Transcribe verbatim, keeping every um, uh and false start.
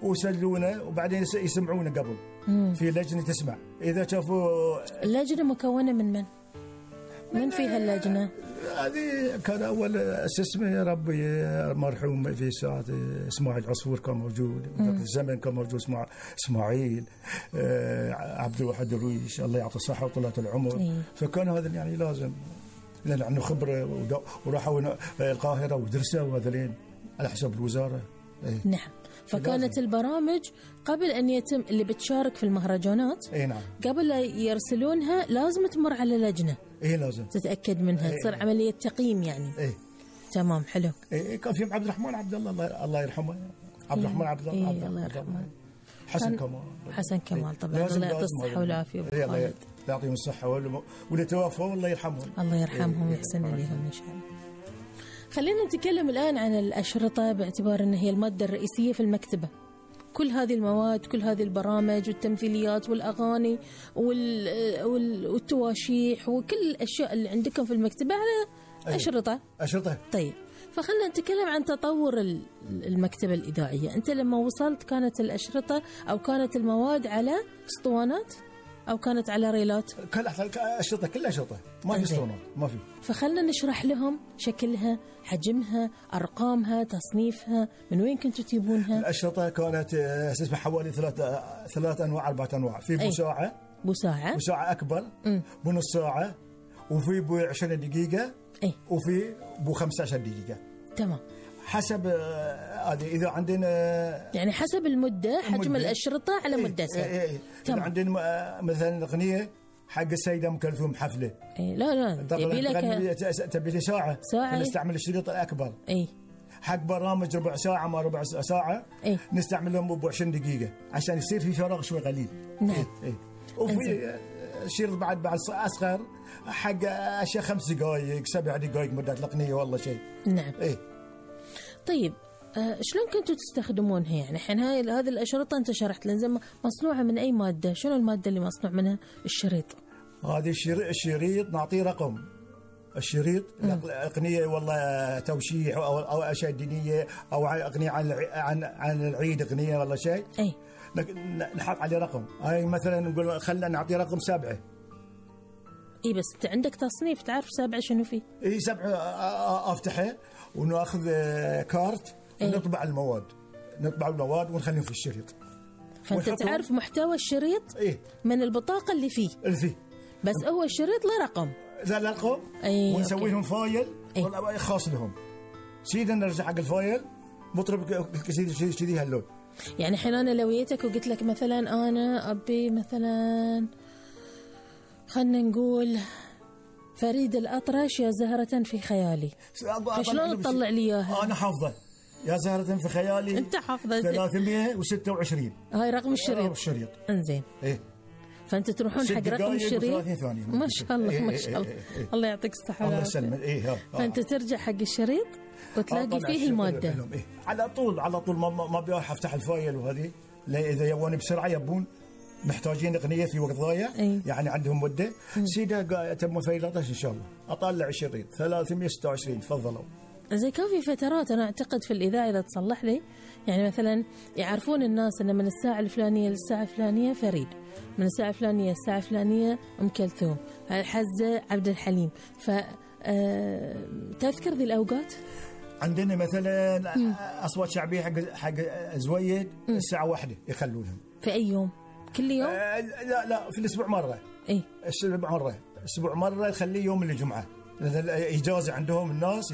ويسجلونه وبعدين يسمعونه قبل مم. في لجنة تسمع إذا شافوا. اللجنة مكونة من من؟ من فيها اللجنة؟ هذه كان أول اسمه ربي مرحوم في ساعة إسماعيل عصفور كان موجود، وذاك الزمن كان موجود اسمع إسماعيل آه عبد الواحد الرويش الله يعطيه الصحة وطولة العمر. إيه. فكان هذا يعني لازم لأن عنده خبرة وراحوا القاهرة ودرسوا وهذلين على حسب الوزارة. إيه. نعم. فكانت البرامج قبل أن يتم اللي بتشارك في المهرجانات إيه نعم. قبل لا يرسلونها لازم تمر على لجنة إيه لازم تتأكد منها. إيه. تصير عملية تقييم يعني. إيه. تمام حلو. إيه كان في عبد الرحمن عبد الله الله, الله يرحمه عبد الرحمن إيه. عبد الله. إيه الله يرحمه. حسن كمال. حسن كمال طبعا الله يعطيه الصحة والعافية. إيه الله يعطيهم الصحة واللي توفوا الله يرحمهم. الله يرحمهم ويحسن إليهم إن شاء الله. خلينا نتكلم الآن عن الأشرطة باعتبار أن هي المادة الرئيسية في المكتبة. كل هذه المواد كل هذه البرامج والتمثيليات والأغاني والتواشيح وكل الأشياء اللي عندكم في المكتبة على أشرطة. أشرطة. طيب فخلنا نتكلم عن تطور المكتبة الإذاعية. أنت لما وصلت كانت الأشرطة أو كانت المواد على اسطوانات أو كانت على ريلات؟ كل أشرطة كل أشرطة ما في اسطوانات ما في. فخلنا نشرح لهم شكلها حجمها أرقامها تصنيفها من وين كنتوا تجيبونها؟ الأشرطة كانت اسمها حوالي ثلاث ثلاث أنواع أربعة أنواع. في بساعة بساعة بساعة أكبر م. بنص ساعة وفي بو عشرين دقيقة أي. وفي بو خمسة عشر دقيقة. تمام. حسب هذه إذا عندنا يعني حسب المدة حجم المدة. الأشرطة على مدتها. إيه إيه إذا عندنا مثلا أغنية حق السيدة أم كلثوم حفلة. إيه لا لا تبي لك تبي لي ساعة ساعة نستعمل الشريط الأكبر. إيه. حق برامج ربع ساعة ما ربع ساعة إيه؟ نستعملهم ب عشرين دقيقة عشان يصير في فراغ شوي قليل. نعم. إيه إيه. وفي شريط بعد بعد أصغر حق أشياء خمس دقائق سبع دقائق مدة الأغنية والله شيء. نعم. إيه. طيب آه شلون كنتوا تستخدمونها يعني الحين هاي هذه الأشرطة أنت شرحت لنا مصنوعة من أي مادة؟ شنو المادة اللي مصنوع منها الشريط؟ هذه الشريط نعطيه رقم الشريط أغنية والله توشيح أو أو أشياء دينية أو أغنية عن عن عن العيد أغنية والله شيء. أي. نحط عليه رقم. هاي مثلا نقول خلنا نعطيه رقم سبعة. إيه بس أنت عندك تصنيف تعرف سبعة شنو فيه؟ إيه سبعة أفتحه ونأخذ كارت ونطبع المواد نطبع المواد ونخليهم في الشريط. فأنت تعرف محتوى الشريط إيه؟ من البطاقة اللي فيه اللي فيه بس هو الشريط له رقم. ذا رقم. أيه ونسوي لهم فايل أيه؟ خاص لهم. سيدا نرجع حق الفايل مطرب كذي كذي هاللون. يعني حين أنا لو جيتك وقلت لك مثلا أنا أبي مثلا خلنا نقول فريد الأطرش يا زهرة في خيالي فشلون تطلع لي إياها؟ أنا حافظة يا زهرة في خيالي. أنت حافظة ثلاثمية وستة وعشرين هاي رقم الشريط. الشريط. إنزين. إيه. فأنت تروحون حق رقم الشريط ما شاء الله ما شاء الله. الله يعطيك الصحة الله يسلمك. إيه فأنت ترجع حق الشريط وتلاقي فيه المادة. إيه. على طول على طول ما ما بيروح أفتح الفايل وهذه لا إذا يبون بسرعة يبون محتاجين أغنية في وقت ضايع. أيه. يعني عندهم مدة سيدا تم فيلاتش إن شاء الله أطلع الشريط ثلاثمية وستة وعشرين تفضلوا. زي كان في فترات أنا أعتقد في الإذاعة إذا تصلح لي يعني مثلا يعرفون الناس أن من الساعة الفلانية للساعة الفلانية فريد من الساعة الفلانية للساعة الفلانية أم كلثوم الحزة عبد الحليم. ف تذكر ذي الأوقات عندنا مثلا م. أصوات شعبية حق حق زويد الساعة واحدة يخلونهم. في أي يوم؟ كل يوم؟ آه لا لا في الأسبوع مرة. إيه؟ الأسبوع مرة الأسبوع مرة يخليه يوم الجمعة إجازة عندهم الناس